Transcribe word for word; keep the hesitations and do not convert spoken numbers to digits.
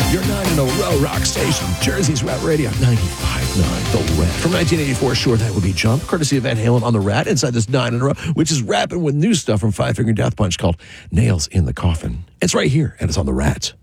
Your nine in a row rock station, Jersey's Rat Radio, ninety-five point nine, The Rat. From nineteen eighty-four, sure, that would be Jump, courtesy of Van Halen on The Rat, inside this nine in a row, which is rapping with new stuff from Five Finger Death Punch called Nails in the Coffin. It's right here, and it's on The Rat.